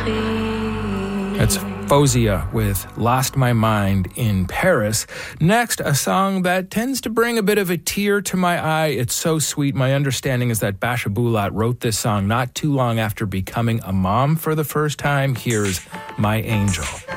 That's Fozia with Lost My Mind in Paris. Next, a song that tends to bring a bit of a tear to my eye. It's so sweet. My understanding is that Basha Bulat wrote this song not too long after becoming a mom for the first time. Here's My Angel.